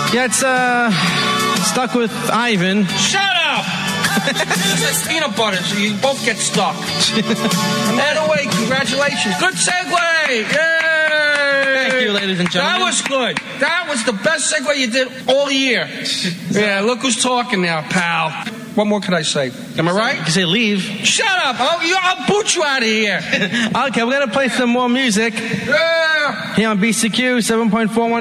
Gets stuck with Ivan. Shut up! It's like peanut butter, so you both get stuck. By the way, congratulations. Good segue! Yay! Thank you, ladies and gentlemen. That was good. That was the best segue you did all year. Yeah, look who's talking now, pal. What more could I say? Am I right? You say leave. Shut up! I'll boot you out of here. Okay, we're going to play some more music. Yeah. Here on BCQ 7.41.